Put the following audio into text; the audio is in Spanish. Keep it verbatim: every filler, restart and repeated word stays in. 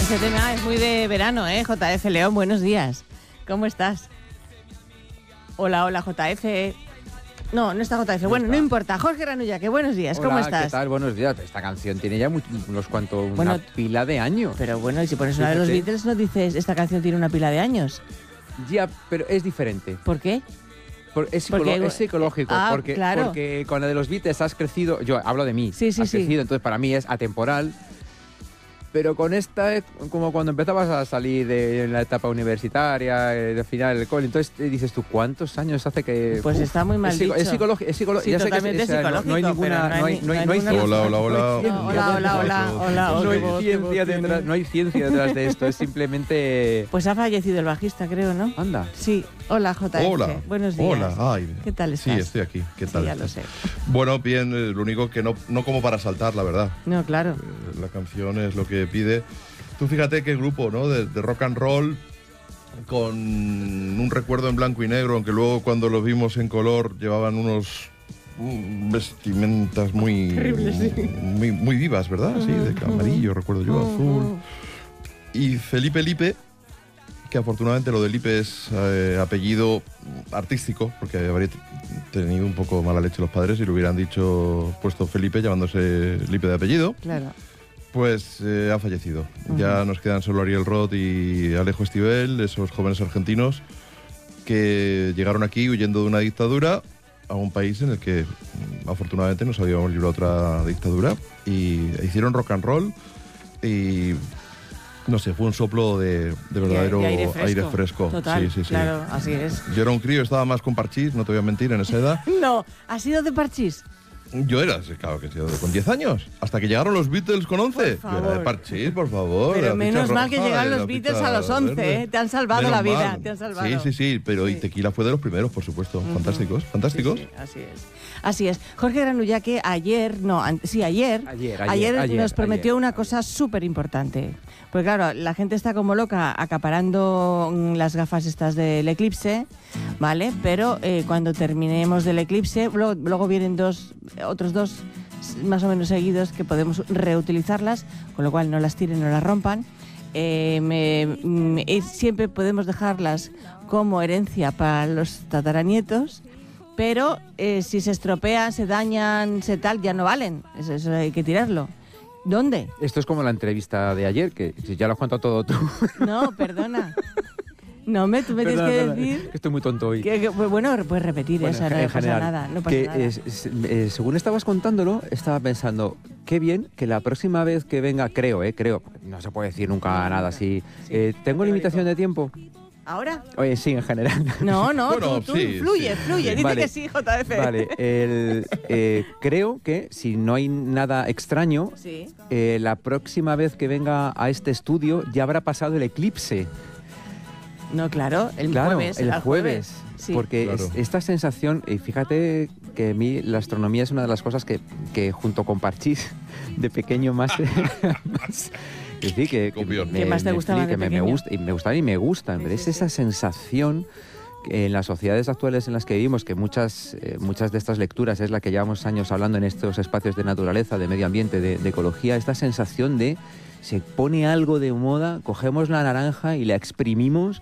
Ese tema es muy de verano, ¿eh? J F León, buenos días. ¿Cómo estás? Hola, hola, J F. No, no está J F. No bueno, está. no importa. Jorge Granulla, que buenos días. Hola, ¿Cómo estás? ¿qué tal? Buenos días. Esta canción tiene ya much- unos cuantos, una Bueno, pila de años. Pero bueno, y si pones una de los Fíjate. Beatles, no dices esta canción tiene una pila de años. Ya, pero es diferente. ¿Por qué? Por- es, psicolo- Porque- es psicológico. Ah, porque, claro. porque con la de los Beatles has crecido. Yo hablo de mí. Sí, sí, has sí. crecido, entonces para mí es atemporal. Pero con esta es como cuando empezabas a salir de la etapa universitaria, eh, de final del cole. Entonces eh, dices tú, ¿cuántos años hace que...? Pues está muy mal es, psico- dicho. es psicológico. Es psicolo- Sí, ya sé que es- totalmente o sea, no- psicológico, no hay ninguna... pero No hay, no hay, no hay ninguna- ciencia. Hola, hola, hola. No hay ciencia Hola, hola, hola, hola, No hay hola. ciencia detrás, no hay ciencia detrás de esto, es simplemente... Pues ha fallecido el bajista, creo, ¿no? Anda. Sí. Hola, J F. Hola. Buenos días. Hola. Ay, ¿Qué tal Sí, estás? estoy aquí. ¿Qué Sí, tal? ya lo sé. Bueno, bien, eh, lo único que no, no como para saltar, la verdad. No, claro. Eh, La canción es lo que pide. Tú fíjate qué grupo, ¿no? De, de rock and roll con un recuerdo en blanco y negro, aunque luego cuando los vimos en color llevaban unos mm, vestimentas muy, muy, muy vivas, ¿verdad? Sí, de amarillo, recuerdo yo, azul. Y Felipe Lipe, que afortunadamente lo de Lipe es eh, apellido artístico, porque habría t- tenido un poco mala leche los padres y le hubieran dicho, puesto Felipe llamándose Lipe de apellido, Claro. pues eh, ha fallecido. Ya nos quedan solo Ariel Roth y Alejo Esquivel, esos jóvenes argentinos que llegaron aquí huyendo de una dictadura a un país en el que mm, afortunadamente nos habíamos librado otra dictadura y hicieron rock and roll y no sé, fue un soplo de, de verdadero Y aire aire fresco. fresco. Total, sí, sí, sí. claro, así es. Yo era un crío, estaba más con parchís, no te voy a mentir, en esa edad. No, ¿ha sido de parchís? Yo era, claro que sí, con diez años, hasta que llegaron los Beatles con once. Por Yo era de favor. parchís, por favor. Pero la menos ficha mal que roja llegaron y la los Beatles ficha a los once, verde. ¿eh? Te han salvado Menos la vida, mal. te han salvado. Sí, sí, sí, pero y Sí. Tequila fue de los primeros, por supuesto. Fantásticos, fantásticos. Sí, sí, así es. Así es. Jorge Granulla, que ayer, no, an- sí, ayer, Ayer, ayer, ayer, nos prometió ayer. una cosa súper importante. Pues claro, la gente está como loca acaparando mm, las gafas estas del eclipse, ¿vale? Pero eh, cuando terminemos del eclipse, luego, luego vienen dos, otros dos s- más o menos seguidos que podemos reutilizarlas, con lo cual no las tiren, no las rompan. Eh, me- me- eh, siempre podemos dejarlas como herencia para los tataranietos, pero eh, si se estropean, se dañan, se tal, ya no valen. Eso, eso hay que tirarlo. ¿Dónde? Esto es como la entrevista de ayer, que si ya lo has contado todo tú. No, perdona. No, me, tú me Perdona, tienes que perdona, decir... que estoy muy tonto hoy. que- que- pues bueno, puedes repetir Bueno, esa, no en pasa general, nada. No pasa que nada. es- es- eh, según estabas contándolo, estaba pensando, qué bien que la próxima vez que venga, creo, eh, creo, porque no se puede decir nunca No, nada nunca. así. Sí, eh, ¿Tengo teórico. limitación de tiempo? ¿Ahora? Oye, sí, en general. No, no, Bueno, tú, tú sí, fluye, sí. fluye. Dice Vale. que sí, J F. Vale, el, eh, creo que si no hay nada extraño, Sí. eh, la próxima vez que venga a este estudio ya habrá pasado el eclipse. No, claro, el Claro, jueves. el al jueves. Sí. Porque Claro. es- esta sensación, y fíjate que a mí la astronomía es una de las cosas que, que junto con Parchís de pequeño más... más que sí, que, que Copión. me, ¿Qué más te me gustaba flica, de me, me pequeño? gusta, y me gustan y me gustan, Sí, pero sí, es sí. esa sensación que en las sociedades actuales en las que vivimos, que muchas, eh, muchas de estas lecturas es la que llevamos años hablando en estos espacios de naturaleza, de medio ambiente, de, de ecología, esta sensación de se pone algo de moda, cogemos la naranja y la exprimimos